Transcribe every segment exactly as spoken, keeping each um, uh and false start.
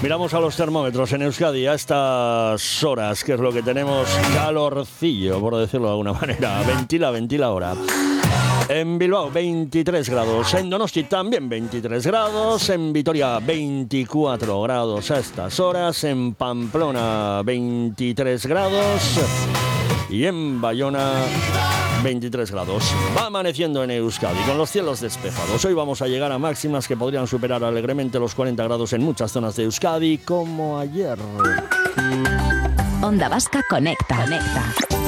Miramos a los termómetros en Euskadi a estas horas, que es lo que tenemos, calorcillo, por decirlo de alguna manera. Ventila, ventila ahora. En Bilbao, veintitrés grados. En Donosti también veintitrés grados. En Vitoria, veinticuatro grados a estas horas. En Pamplona, veintitrés grados. Y en Bayona, veintitrés grados. Va amaneciendo en Euskadi con los cielos despejados. Hoy vamos a llegar a máximas que podrían superar alegremente los cuarenta grados en muchas zonas de Euskadi, como ayer. Onda Vasca Conecta. Conecta.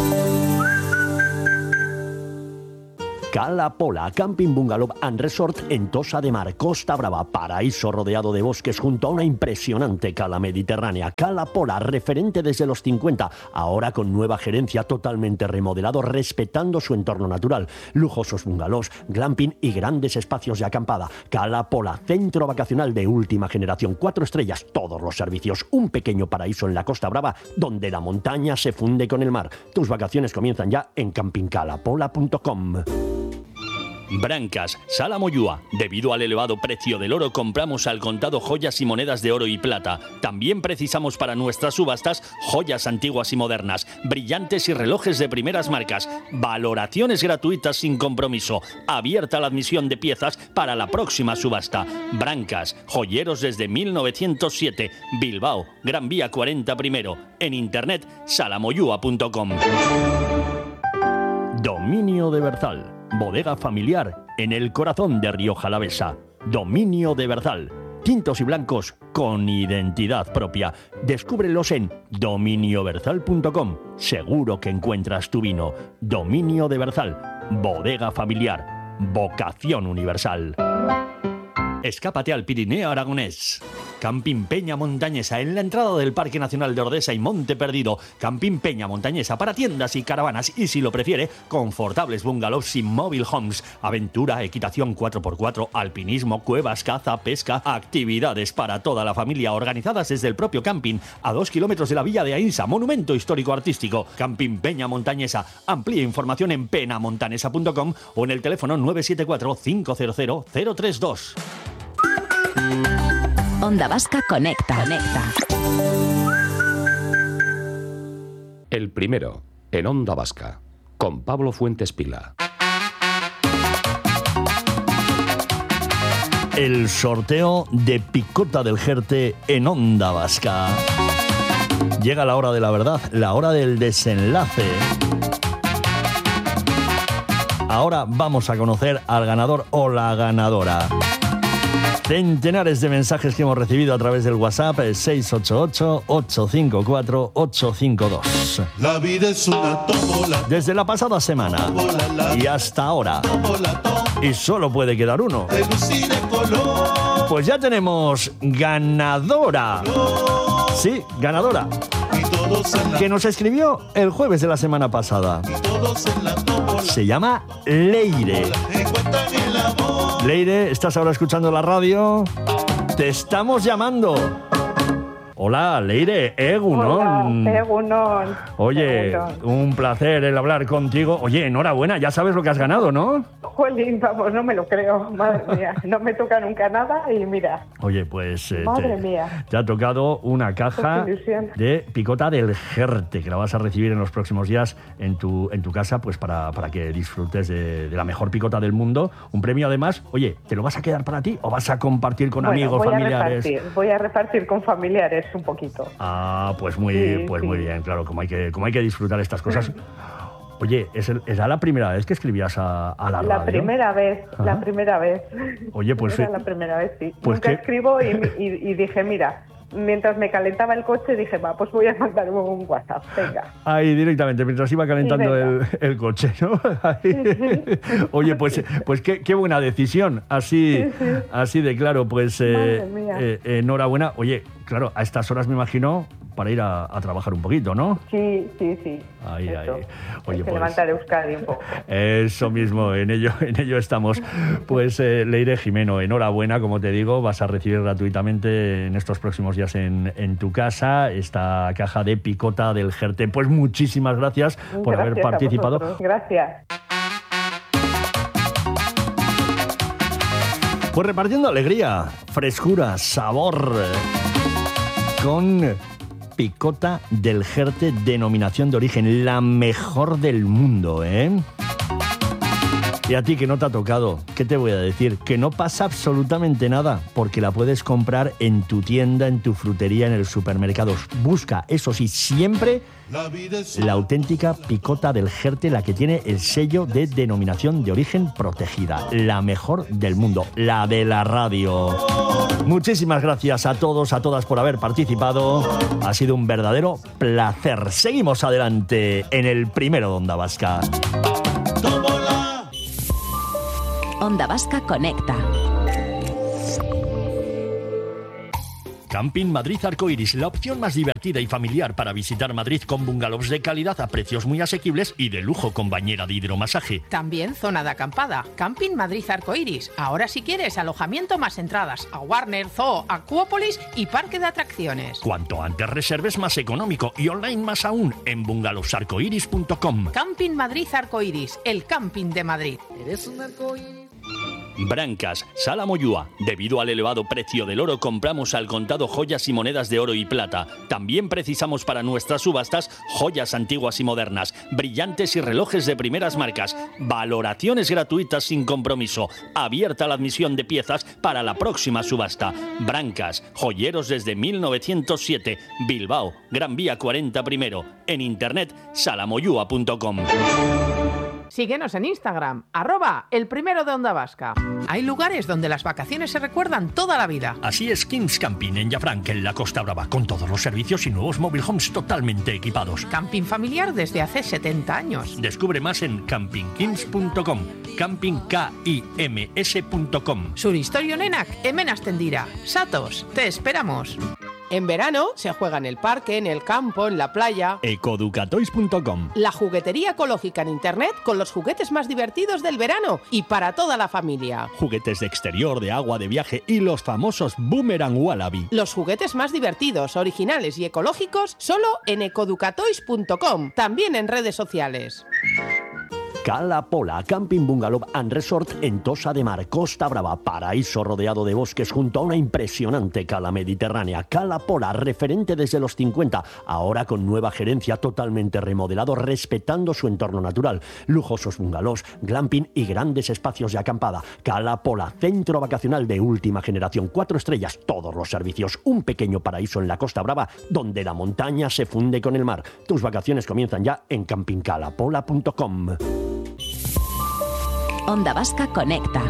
Cala Pola, Camping Bungalow and Resort en Tossa de Mar, Costa Brava, paraíso rodeado de bosques junto a una impresionante cala mediterránea. Cala Pola, referente desde los cincuenta, ahora con nueva gerencia, totalmente remodelado, respetando su entorno natural. Lujosos bungalows, glamping y grandes espacios de acampada. Cala Pola, centro vacacional de última generación, cuatro estrellas, todos los servicios. Un pequeño paraíso en la Costa Brava, donde la montaña se funde con el mar. Tus vacaciones comienzan ya en camping cala pola punto com. Brancas, Sala Moyúa. Debido al elevado precio del oro, compramos al contado joyas y monedas de oro y plata. También precisamos para nuestras subastas joyas antiguas y modernas, brillantes y relojes de primeras marcas. Valoraciones gratuitas sin compromiso. Abierta la admisión de piezas para la próxima subasta. Brancas, joyeros desde mil novecientos siete. Bilbao, Gran Vía cuarenta primero. En internet, salamoyúa punto com. Dominio de Berzal. Bodega familiar en el corazón de Rioja Alavesa. Dominio de Berzal. Tintos y blancos con identidad propia. Descúbrelos en dominio berzal punto com. Seguro que encuentras tu vino. Dominio de Berzal. Bodega familiar. Vocación universal. Escápate al Pirineo aragonés. Camping Peña Montañesa, en la entrada del Parque Nacional de Ordesa y Monte Perdido. Camping Peña Montañesa para tiendas y caravanas y, si lo prefiere, confortables bungalows y mobile homes. Aventura, equitación cuatro por cuatro, alpinismo, cuevas, caza, pesca, actividades para toda la familia organizadas desde el propio camping, a dos kilómetros de la Villa de Ainsa, monumento histórico artístico. Camping Peña Montañesa. Amplía información en penamontanesa punto com o en el teléfono nueve siete cuatro, cinco cero cero, cero tres dos. Onda Vasca Conecta. Conecta. El primero, en Onda Vasca, con Pablo Fuentes Pila. El sorteo de Picota del Jerte en Onda Vasca. Llega la hora de la verdad, la hora del desenlace. Ahora vamos a conocer al ganador o la ganadora. Centenares de mensajes que hemos recibido a través del WhatsApp seis ocho ocho, ocho cinco cuatro, ocho cinco dos. La vida es una tómbola. Desde la pasada semana y hasta ahora. Y solo puede quedar uno. Pues ya tenemos ganadora. Sí, ganadora. Que nos escribió el jueves de la semana pasada. Se llama Leire. Leire, ¿estás ahora escuchando la radio? Te estamos llamando. Hola, Leire, Egunon. Hola, Egunon. Oye, Egunon. Un placer el hablar contigo. Oye, enhorabuena, ya sabes lo que has ganado, ¿no? Jolín, vamos, no me lo creo, madre mía. No me toca nunca nada y mira. Oye, pues eh, Madre te, mía. te ha tocado una caja de Picota del Jerte, que la vas a recibir en los próximos días en tu, en tu casa, pues para, para que disfrutes de, de la mejor picota del mundo. Un premio, además, oye, ¿te lo vas a quedar para ti o vas a compartir con bueno, amigos, voy familiares? A repartir, voy a repartir con familiares un poquito. Ah, pues muy, sí, pues sí. muy bien, claro, como hay que, como hay que disfrutar estas cosas. Oye, ¿es el, ¿era la primera vez que escribías a, a la radio? La primera vez, Ajá. la primera vez. Oye, pues... Era la primera vez, sí. Pues Nunca que... escribo y, y, y dije, mira, mientras me calentaba el coche, dije, va, pues voy a mandar un WhatsApp, venga. Ahí directamente, mientras iba calentando el, el coche, ¿no? Ahí. Oye, pues, pues qué, qué buena decisión, así, sí, sí. así de claro, pues eh, eh, enhorabuena. Oye, claro, a estas horas me imagino para ir a, a trabajar un poquito, ¿no? Sí, sí, sí. Ahí, eso. ahí. Oye, Hay que pues, levantar Euskadi un poco. Eso mismo, en ello, en ello estamos. Pues eh, Leire Jimeno, enhorabuena, como te digo, vas a recibir gratuitamente en estos próximos días en, en tu casa esta caja de Picota del Jerte. Pues muchísimas gracias por gracias haber participado. Gracias. Pues repartiendo alegría, frescura, sabor. con picota del Jerte, denominación de origen, la mejor del mundo, ¿eh? Y a ti que no te ha tocado, ¿qué te voy a decir? Que no pasa absolutamente nada, porque la puedes comprar en tu tienda, en tu frutería, en el supermercado. Busca, eso sí, siempre la auténtica picota del Jerte, la que tiene el sello de denominación de origen protegida. La mejor del mundo, la de la radio. Muchísimas gracias a todos, a todas por haber participado. Ha sido un verdadero placer. Seguimos adelante en el primero de Onda Vasca. Onda Vasca Conecta. Camping Madrid Arcoiris, la opción más divertida y familiar para visitar Madrid, con bungalows de calidad a precios muy asequibles y de lujo con bañera de hidromasaje. También zona de acampada. Camping Madrid Arcoiris. Ahora si quieres alojamiento más entradas a Warner, Zoo, Acuópolis y parque de atracciones. Cuanto antes reserves, más económico, y online más aún en bungalowsarcoiris punto com. Camping Madrid Arcoiris, el camping de Madrid. Eres un arcoíris. Brancas, Sala Moyúa. Debido al elevado precio del oro, compramos al contado joyas y monedas de oro y plata. También precisamos para nuestras subastas joyas antiguas y modernas, brillantes y relojes de primeras marcas. Valoraciones gratuitas sin compromiso. Abierta la admisión de piezas para la próxima subasta. Brancas, joyeros desde mil novecientos siete. Bilbao, Gran Vía cuarenta primero. En internet, salamoyúa punto com. Síguenos en Instagram, arroba el primero de Onda Vasca. Hay lugares donde las vacaciones se recuerdan toda la vida. Así es Kings Camping en Llafranc, en la Costa Brava, con todos los servicios y nuevos mobile homes totalmente equipados. Camping familiar desde hace setenta años. Descubre más en camping kings punto com, camping kims punto com. Suristorio Nenak, Hemen Astendira. Satos, te esperamos. En verano se juega en el parque, en el campo, en la playa. ecoducatoys punto com. La juguetería ecológica en internet con los juguetes más divertidos del verano y para toda la familia. Juguetes de exterior, de agua, de viaje y los famosos Boomerang Wallaby. Los juguetes más divertidos, originales y ecológicos solo en ecoducatoys punto com. También en redes sociales. Cala Pola, Camping Bungalow and Resort en Tossa de Mar, Costa Brava, paraíso rodeado de bosques junto a una impresionante cala mediterránea. Cala Pola, referente desde los cincuenta, ahora con nueva gerencia, totalmente remodelado, respetando su entorno natural. Lujosos bungalows, glamping y grandes espacios de acampada. Cala Pola, centro vacacional de última generación, cuatro estrellas, todos los servicios, un pequeño paraíso en la Costa Brava, donde la montaña se funde con el mar. Tus vacaciones comienzan ya en camping cala pola punto com. Onda Vasca Conecta.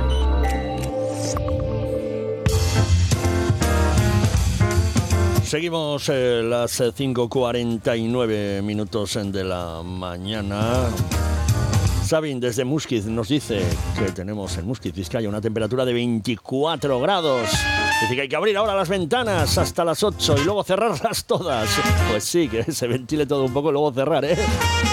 Seguimos eh, las cinco cuarenta y nueve minutos de la mañana. Sabin desde Muskiz nos dice que tenemos en Muskiz, Vizcaya, una temperatura de veinticuatro grados. Dice que hay que abrir ahora las ventanas hasta las ocho y luego cerrarlas todas. Pues sí, que se ventile todo un poco y luego cerrar, ¿eh?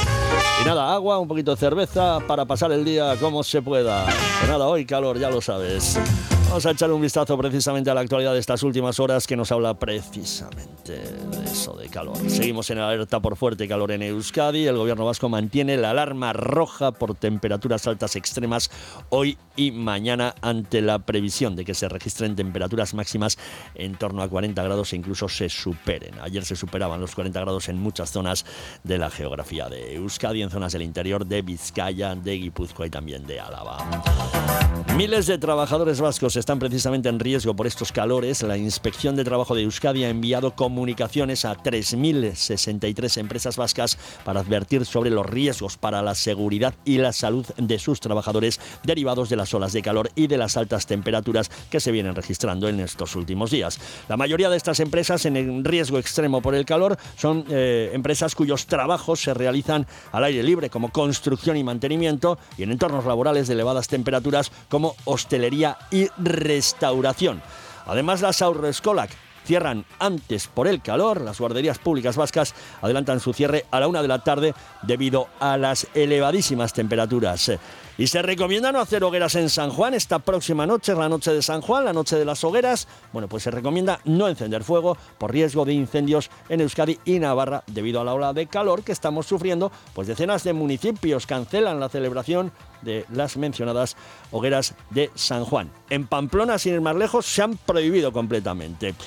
Y nada, agua, un poquito de cerveza para pasar el día como se pueda. Pero nada, hoy calor, ya lo sabes. Vamos a echar un vistazo precisamente a la actualidad de estas últimas horas, que nos habla precisamente de eso, de calor. Seguimos en alerta por fuerte calor en Euskadi. El gobierno vasco mantiene la alarma roja por temperaturas altas extremas hoy y mañana, ante la previsión de que se registren temperaturas máximas en torno a cuarenta grados e incluso se superen. Ayer se superaban los cuarenta grados en muchas zonas de la geografía de Euskadi, en zonas del interior de Vizcaya, de Guipúzcoa y también de Álava. Miles de trabajadores vascos están precisamente en riesgo por estos calores. La Inspección de Trabajo de Euskadi ha enviado comunicaciones a tres mil sesenta y tres empresas vascas para advertir sobre los riesgos para la seguridad y la salud de sus trabajadores derivados de las olas de calor y de las altas temperaturas que se vienen registrando en estos últimos días. La mayoría de estas empresas en riesgo extremo por el calor son eh, empresas cuyos trabajos se realizan al aire libre, como construcción y mantenimiento, y en entornos laborales de elevadas temperaturas como hostelería y restauración. Además, las haurreskolak cierran antes por el calor. Las guarderías públicas vascas adelantan su cierre a la una de la tarde debido a las elevadísimas temperaturas. Y se recomienda no hacer hogueras en San Juan. Esta próxima noche es la noche de San Juan, la noche de las hogueras. Bueno, pues se recomienda no encender fuego por riesgo de incendios en Euskadi y Navarra debido a la ola de calor que estamos sufriendo. Pues decenas de municipios cancelan la celebración de las mencionadas hogueras de San Juan. En Pamplona, sin ir más lejos, se han prohibido completamente.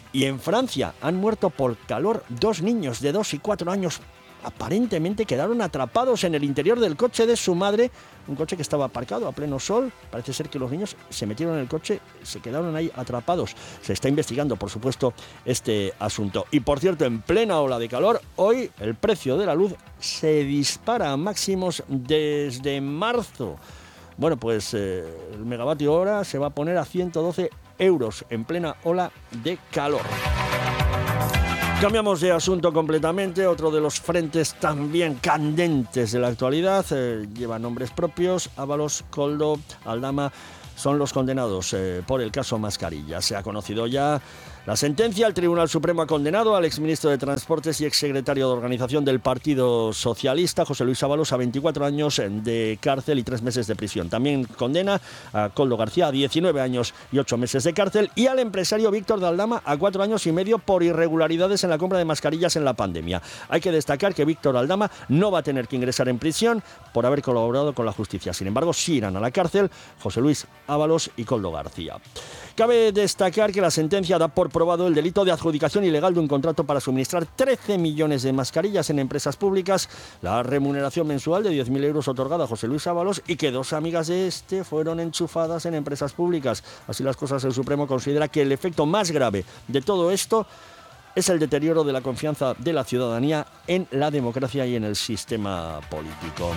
Y en Francia han muerto por calor dos niños de dos y cuatro años. Aparentemente quedaron atrapados en el interior del coche de su madre, un coche que estaba aparcado a pleno sol. Parece ser que los niños se metieron en el coche, se quedaron ahí atrapados. Se está investigando, por supuesto, este asunto. Y por cierto, en plena ola de calor, hoy el precio de la luz se dispara a máximos desde marzo. Bueno, pues eh, el megavatio hora se va a poner a ciento doce euros en plena ola de calor. Cambiamos de asunto completamente. Otro de los frentes también candentes de la actualidad eh, lleva nombres propios. Ábalos, Koldo, Aldama son los condenados eh, por el caso Mascarilla. Se ha conocido ya la sentencia. El Tribunal Supremo ha condenado al exministro de Transportes y exsecretario de Organización del Partido Socialista, José Luis Ábalos, a veinticuatro años de cárcel y tres meses de prisión. También condena a Koldo García a diecinueve años y ocho meses de cárcel y al empresario Víctor de Aldama a cuatro años y medio por irregularidades en la compra de mascarillas en la pandemia. Hay que destacar que Víctor Aldama no va a tener que ingresar en prisión por haber colaborado con la justicia. Sin embargo, sí irán a la cárcel José Luis Ábalos y Koldo García. Cabe destacar que la sentencia da por probado el delito de adjudicación ilegal de un contrato para suministrar trece millones de mascarillas en empresas públicas, la remuneración mensual de diez mil euros otorgada a José Luis Ábalos y que dos amigas de este fueron enchufadas en empresas públicas. Así las cosas, el Supremo considera que el efecto más grave de todo esto es el deterioro de la confianza de la ciudadanía en la democracia y en el sistema político.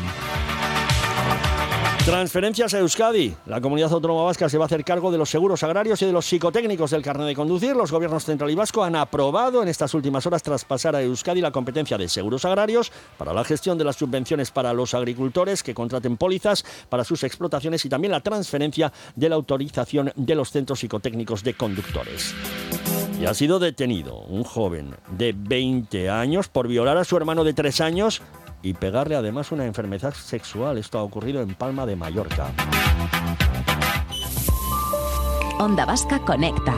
Transferencias a Euskadi. La comunidad autónoma vasca se va a hacer cargo de los seguros agrarios y de los psicotécnicos del carnet de conducir. Los gobiernos central y vasco han aprobado en estas últimas horas traspasar a Euskadi la competencia de seguros agrarios para la gestión de las subvenciones para los agricultores que contraten pólizas para sus explotaciones y también la transferencia de la autorización de los centros psicotécnicos de conductores. Y ha sido detenido un joven de veinte años por violar a su hermano de tres años y pegarle además una enfermedad sexual. Esto ha ocurrido en Palma de Mallorca. Onda Vasca Conecta.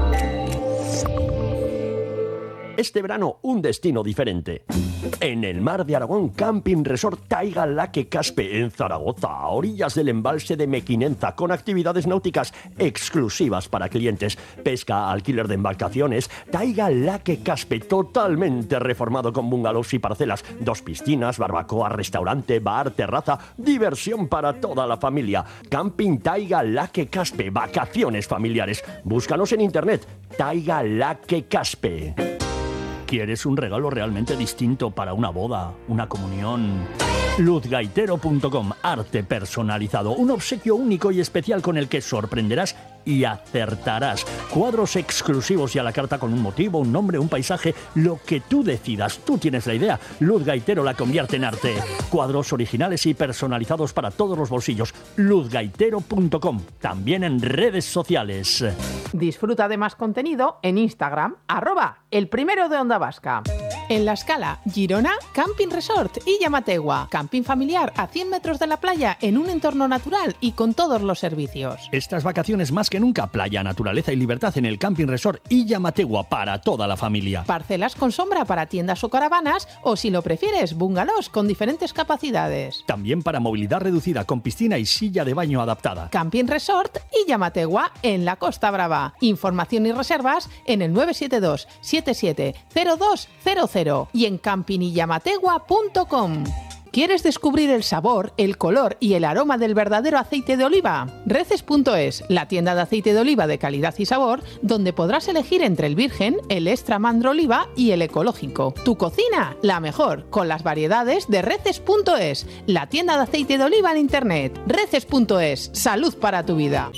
Este verano, un destino diferente. En el mar de Aragón, Camping Resort Taiga Laque Caspe, en Zaragoza, a orillas del embalse de Mequinenza, con actividades náuticas exclusivas para clientes, pesca, alquiler de embarcaciones. Taiga Laque Caspe, totalmente reformado con bungalows y parcelas, dos piscinas, barbacoa, restaurante, bar, terraza, diversión para toda la familia. Camping Taiga Laque Caspe, vacaciones familiares. Búscanos en internet, Taiga Laque Caspe. ¿Quieres un regalo realmente distinto para una boda, una comunión? luz gaitero punto com, arte personalizado, un obsequio único y especial con el que sorprenderás y acertarás. Cuadros exclusivos y a la carta con un motivo, un nombre, un paisaje, lo que tú decidas. Tú tienes la idea. Luz Gaitero la convierte en arte. Cuadros originales y personalizados para todos los bolsillos. luz gaitero punto com, también en redes sociales. Disfruta de más contenido en Instagram, arroba el primero de Onda Vasca. En La Escala, Girona, Camping Resort y Llamategua. Camping familiar a cien metros de la playa en un entorno natural y con todos los servicios. Estas vacaciones más que nunca, playa, naturaleza y libertad en el Camping Resort y Llamategua para toda la familia. Parcelas con sombra para tiendas o caravanas o, si lo prefieres, bungalows con diferentes capacidades. También para movilidad reducida con piscina y silla de baño adaptada. Camping Resort y Llamategua en la Costa Brava. Información y reservas en el nueve siete dos, siete siete cero dos cero cero y en camping y llamategua punto com. ¿Quieres descubrir el sabor, el color y el aroma del verdadero aceite de oliva? Reces punto es, la tienda de aceite de oliva de calidad y sabor, donde podrás elegir entre el virgen, el extra mandro oliva y el ecológico. Tu cocina, la mejor, con las variedades de Reces punto es, la tienda de aceite de oliva en internet. Reces punto es, salud para tu vida.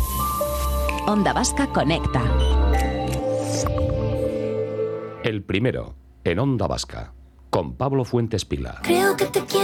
Onda Vasca Conecta. El primero, en Onda Vasca, con Pablo Fuentes Pila. Creo que te quiero.